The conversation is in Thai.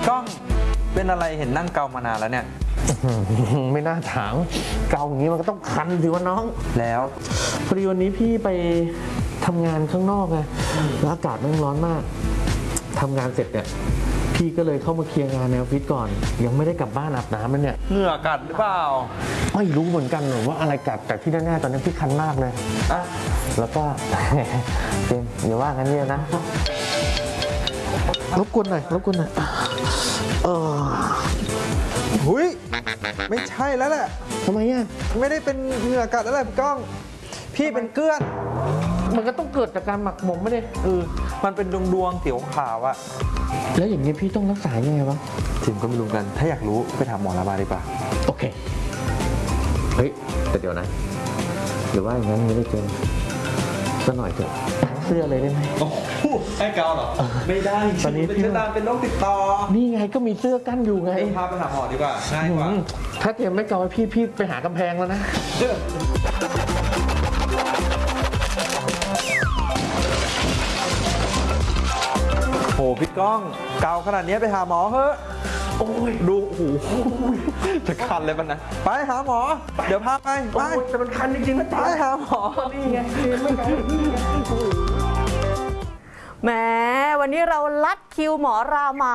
ก้องเป็นอะไรเห็นนั่งเกามานานแล้วเนี่ยไม่น่าถามเกาอย่างนี้มันก็ต้องคันสิวะน้องแล้วพอดีวันนี้พี่ไปทำงานข้างนอกไงแล้วอากาศมันร้อนมากทำงานเสร็จเนี่ยพี่ก็เลยเข้ามาเคลียร์งานในออฟฟิศก่อนยังไม่ได้กลับบ้านอาบน้ำมันเนี่ยเหงื่อกัดหรือเปล่าไม่รู้เหมือนกันว่าอะไรกัดแต่ที่แน่ๆตอนนี้พี่คันมากเลยแล้วก็เจมอย่าว่างั้นเนี่ยนะรบกวนหน่อยหุยไม่ใช่แล้วแหละทำไมอ่ะไม่ได้เป็นเหงื่อกัดแล้วแหละพี่ก้องพี่เป็นเกลือนมันก็ต้องเกิดจากการหมักหมมไม่ได้มันเป็นดวงเสียวขาวอะแล้วอย่างนี้พี่ต้องรักษายังไงวะทีมก็ไม่รู้กันถ้าอยากรู้ไปถามหมอระบาดดีกว่าโอเคเฮ้ยแต่เดี๋ยวนะหรือว่าอย่างนั้นไม่ได้เจนสักหน่อยเถอะเสื้อเลยได้ไหมโอ้โหไอ้เกาเหรอไม่ได้ตอนนี้พี่จะตามเป็นโรคติดต่อนี่ไงก็มีเสื้อกั้นอยู่ไงพาไปหาหมอดีกว่าง่ายกว่าถ้าเตรียมไม่เกาพี่ไปหากำแพงแล้วนะโหพี่ก้องเกาขนาดนี้ไปหาหมอเถอะโอ้ยดูโอ้โหจะคันเลยมันนะไปหาหมอเดี๋ยวพาไปแต่มันคันจริงๆนะไปหาหมอนี่ไงไม่ไกลแหมวันนี้เราลัดคิวหมอรามา